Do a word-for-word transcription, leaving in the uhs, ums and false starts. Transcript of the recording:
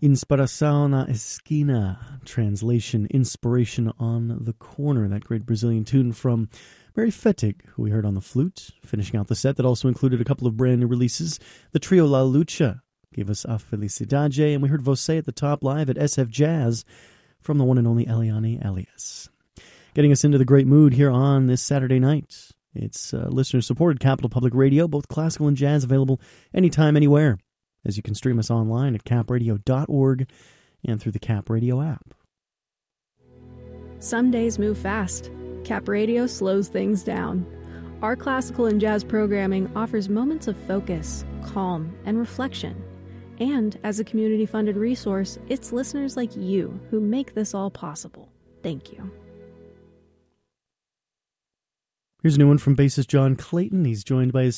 Inspiração na Esquina, translation, Inspiration on the Corner, that great Brazilian tune from Mary Fettig, who we heard on the flute. Finishing out the set that also included a couple of brand new releases, the trio La Lucha gave us A Felicidade, and we heard Você at the top live at S F Jazz from the one and only Eliane Elias. Getting us into the great mood here on this Saturday night. It's uh, listener-supported Capital Public Radio, both classical and jazz, available anytime, anywhere, as you can stream us online at cap radio dot org and through the Cap Radio app. Some days move fast. Cap Radio slows things down. Our classical and jazz programming offers moments of focus, calm, and reflection. And as a community-funded resource, it's listeners like you who make this all possible. Thank you. Here's a new one from bassist John Clayton. He's joined by his